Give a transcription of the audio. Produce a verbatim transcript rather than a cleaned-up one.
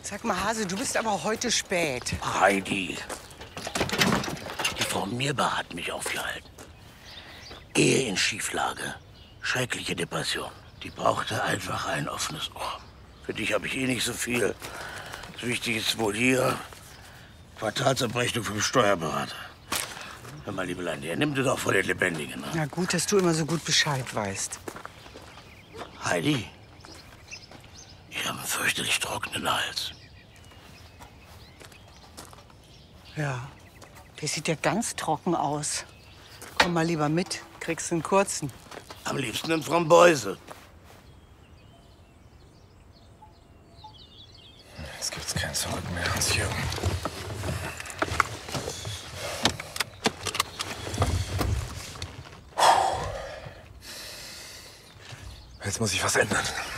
Sag mal, Hase, du bist aber heute spät. Heidi, die Frau Mirba hat mich aufgehalten. Ehe in Schieflage, schreckliche Depression. Die brauchte einfach ein offenes Ohr. Für dich habe ich eh nicht so viel. Das Wichtige ist wohl hier Quartalsabrechnung vom Steuerberater. Hör mal, Liebelein, der nimmt es auch vor den Lebendigen. Ne? Na gut, dass du immer so gut Bescheid weißt. Heidi, ich habe einen fürchterlich trockenen Hals. Ja, der sieht ja ganz trocken aus. Komm mal lieber mit, kriegst einen kurzen. Am liebsten eine Framboise. Jetzt gibt's kein Zurück mehr, Hans-Jürgen. Jetzt muss ich was ändern.